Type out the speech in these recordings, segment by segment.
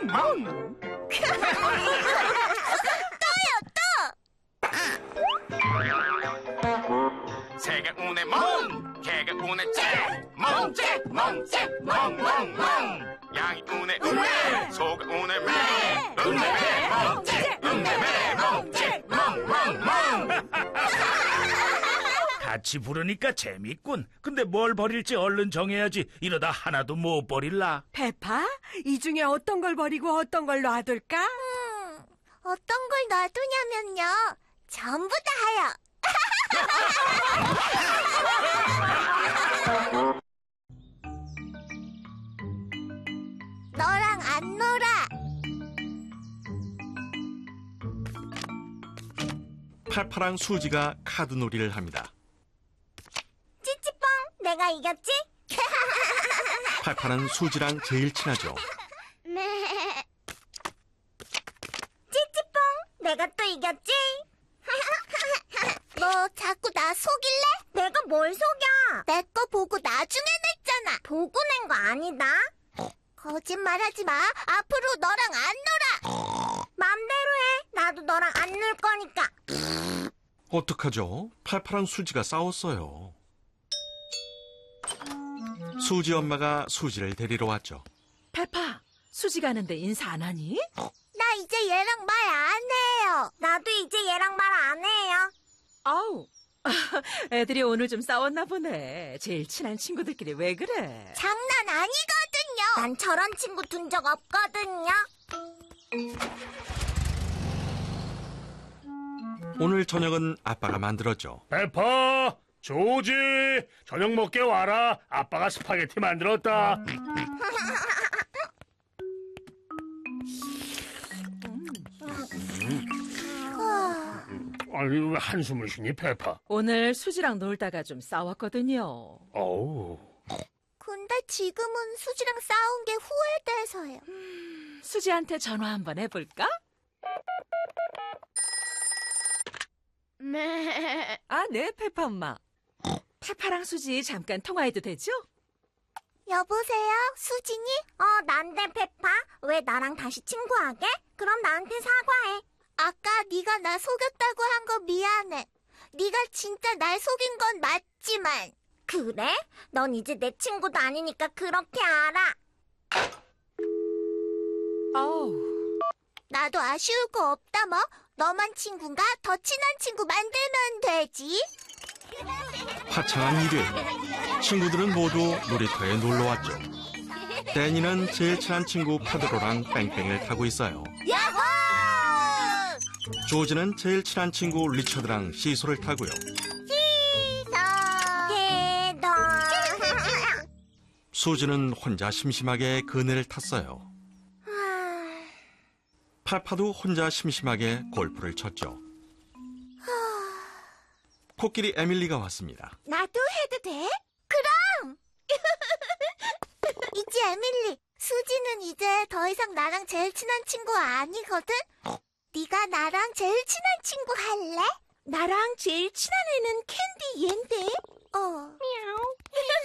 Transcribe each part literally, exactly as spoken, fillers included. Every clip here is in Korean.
멍. 새가 우네 멍, 개가 우네 째, 멍째, 멍째, 멍멍멍. 양이 우네 우네, 소가 우네 매, 우네 매, 멍째, 우네 매, 멍째, 멍멍멍. 같이 부르니까 재밌군. 근데 뭘 버릴지 얼른 정해야지. 이러다 하나도 못 버릴라. 페파, 이 중에 어떤 걸 버리고 어떤 걸 놔둘까? 음, 어떤 걸 놔두냐면요. 전부 다요. 너랑 안 놀아. 팔팔랑 수지가 카드놀이를 합니다. 찌찌뽕, 내가 이겼지? 팔팔은 수지랑 제일 친하죠. 찌찌뽕, 내가 또 이겼지? 너 자꾸 나 속일래? 내가 뭘 속여? 내 거 보고 나중에 냈잖아. 보고 낸 거 아니다. 거짓말하지 마. 앞으로 너랑 안 놀아. 맘대로 해. 나도 너랑 안 놀 거니까. 어떡하죠? 팔팔랑 수지가 싸웠어요. 수지 엄마가 수지를 데리러 왔죠. 페파, 수지 가는데 인사 안 하니? 나 이제 얘랑 말 안 해요. 나도 이제 얘랑 말 안 해요. 아우, 애들이 오늘 좀 싸웠나 보네. 제일 친한 친구들끼리 왜 그래? 장난 아니거든요. 난 저런 친구 둔 적 없거든요. 오늘 저녁은 아빠가 만들었죠. 페퍼, 조지, 저녁 먹게 와라. 아빠가 스파게티 만들었다. 아니, 왜 한숨을 쉬니, 페퍼? 오늘 수지랑 놀다가 좀 싸웠거든요. 어우. 근데 지금은 수지랑 싸운 게 후회돼서요. 수지한테 전화 한번 해볼까? 아, 네, 페파 엄마. 페파랑 수지 잠깐 통화해도 되죠? 여보세요? 수진이? 어, 난데 페파. 왜 나랑 다시 친구하게? 그럼 나한테 사과해. 아까 네가 나 속였다고 한 거 미안해. 네가 진짜 날 속인 건 맞지만. 그래? 넌 이제 내 친구도 아니니까 그렇게 알아. 어우. 나도 아쉬울 거 없다 뭐. 너만 친구인가? 더 친한 친구 만들면 되지. 화창한 일요일, 친구들은 모두 놀이터에 놀러 왔죠. 데니는 제일 친한 친구 페드로랑 뺑뺑이를 타고 있어요. 야호! 조지는 제일 친한 친구 리처드랑 시소를 타고요. 시소 개도. 수지는 혼자 심심하게 그네를 탔어요. 팔파도 혼자 심심하게 골프를 쳤죠. 코끼리 에밀리가 왔습니다. 나도 해도 돼? 그럼! 있지, 에밀리. 수지는 이제 더 이상 나랑 제일 친한 친구 아니거든? 네가 나랑 제일 친한 친구 할래? 나랑 제일 친한 애는 캔디 얘인데? 어. 미야오.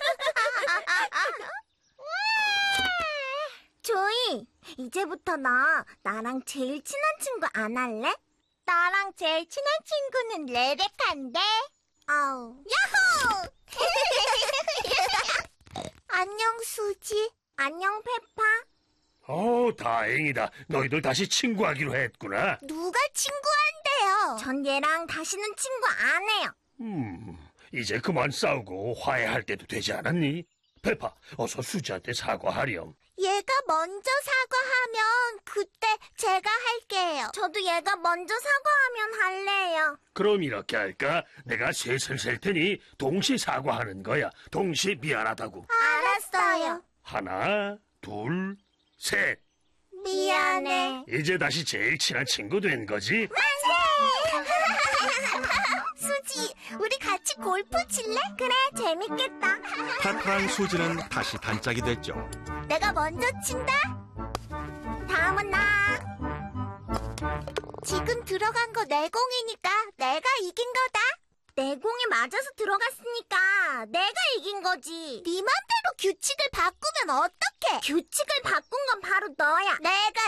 조이, 이제부터 너 나랑 제일 친한 친구 안 할래? 나랑 제일 친한 친구는 레베카인데. 아우. 야호! 안녕, 수지. 안녕, 페파. 어, 다행이다. 너희들 다시 친구하기로 했구나. 누가 친구한대요? 전 얘랑 다시는 친구 안 해요. 음, 이제 그만 싸우고 화해할 때도 되지 않았니? 페파, 어서 수지한테 사과하렴. 얘가 먼저 사과하면 그때 제가 할게요. 저도 얘가 먼저 사과하면 할래요. 그럼 이렇게 할까? 내가 셋을 셀 테니 동시 사과하는 거야. 동시 미안하다고. 알았어요. 하나, 둘, 셋. 미안해. 이제 다시 제일 친한 친구 된 거지? 수지, 우리 같이 골프 칠래? 그래, 재밌겠다. 팔파랑 수지는 다시 단짝이 됐죠. 내가 먼저 친다. 다음은 나. 지금 들어간 거 내 공이니까 내가 이긴 거다. 내 공에 맞아서 들어갔으니까 내가 이긴 거지. 네 맘대로 규칙을 바꾸면 어떡해? 규칙을 바꾼 건 바로 너야. 내가